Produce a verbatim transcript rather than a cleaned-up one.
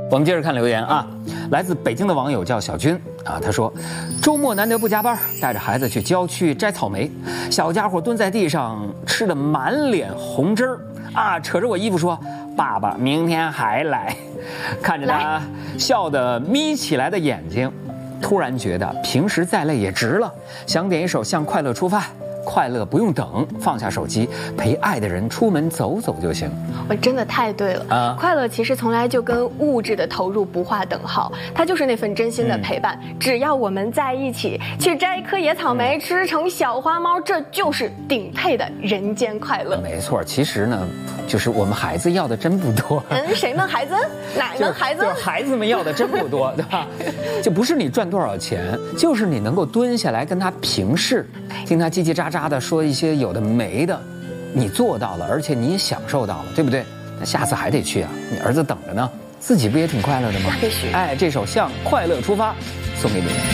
我们接着看留言啊，来自北京的网友叫小军啊，他说，周末难得不加班，带着孩子去郊区摘草莓，小家伙蹲在地上吃得满脸红汁儿啊，扯着我衣服说：“爸爸明天还来。”看着他笑得眯起来的眼睛，突然觉得平时再累也值了，想点一首《向快乐出发》。快乐不用等，放下手机，陪爱的人出门走走就行。 我真的太对了啊！快乐其实从来就跟物质的投入不划等号，它就是那份真心的陪伴。嗯、只要我们在一起，去摘一颗野草莓，嗯、吃成小花猫，这就是顶配的人间快乐。 没错，其实呢，就是我们孩子要的真不多。 嗯，谁们孩子？哪们孩子？ 就是孩子们要的真不多，对吧？就不是你赚多少钱，就是你能够蹲下来跟他平视，听他叽叽喳喳。渣的说一些有的没的，你做到了，而且你也享受到了，对不对？那下次还得去啊，你儿子等着呢，自己不也挺快乐的吗？ 必须。 哎，这首《向快乐出发》送给你们。